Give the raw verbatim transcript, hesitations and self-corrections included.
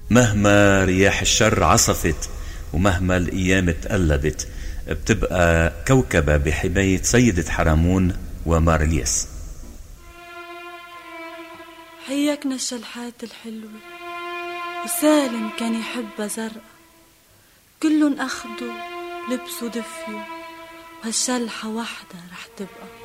مهما رياح الشر عصفت ومهما الأيام تقلبت، بتبقى كوكبة بحماية سيدة حرمون ومارليس. حياكنا الشلحات الحلوة، وسالم كان يحبها زرقاء، كلن أخدوا لبسوا دفيوا، وهالشلحة وحدة رح تبقى.